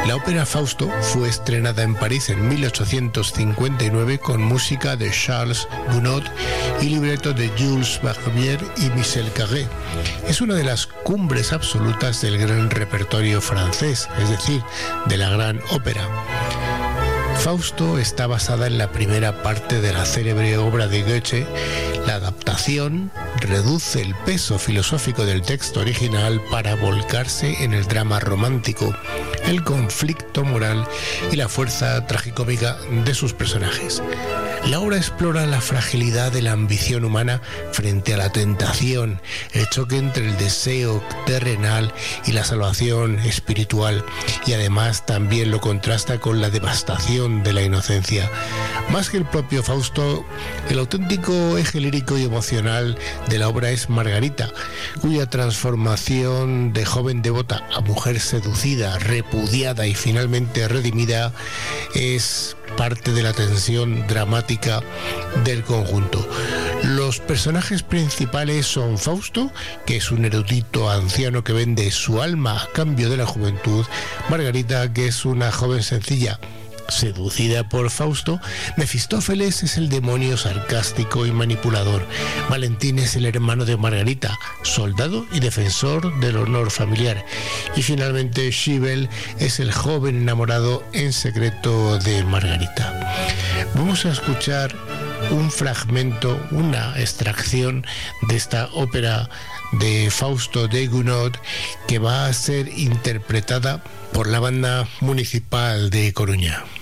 La ópera Fausto fue estrenada en París en 1859 con música de Charles Gounod y libreto de Jules Barbier y Michel Carré. Es una de las cumbres absolutas del gran repertorio francés, es decir, de la gran ópera. Fausto está basada en la primera parte de la célebre obra de Goethe. La adaptación reduce el peso filosófico del texto original para volcarse en el drama romántico, el conflicto moral y la fuerza tragicómica de sus personajes. La obra explora la fragilidad de la ambición humana frente a la tentación, el choque entre el deseo terrenal y la salvación espiritual, y además también lo contrasta con la devastación de la inocencia. Más que el propio Fausto, el auténtico eje lírico y emocional de la obra es Margarita, cuya transformación de joven devota a mujer seducida, repudiada y finalmente redimida es parte de la tensión dramática del conjunto. Los personajes principales son Fausto, que es un erudito anciano que vende su alma a cambio de la juventud; Margarita, que es una joven sencilla seducida por Fausto; Mefistófeles es el demonio sarcástico y manipulador; Valentín es el hermano de Margarita, soldado y defensor del honor familiar; y finalmente Schiebel es el joven enamorado en secreto de Margarita. Vamos a escuchar un fragmento, una extracción de esta ópera de Fausto de Gounod, que va a ser interpretada por la Banda Municipal de Coruña.